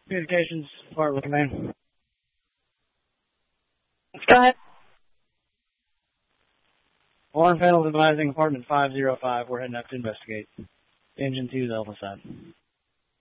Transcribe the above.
Communications, Department Command. Go ahead. Alarm panels advising apartment 505. We're heading up to investigate. Engine 2's alpha side.